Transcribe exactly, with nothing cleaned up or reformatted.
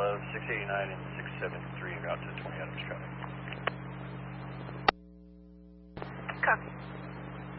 Love, six eighty-nine and six seventy-three, route to twenty Adams traffic. Copy.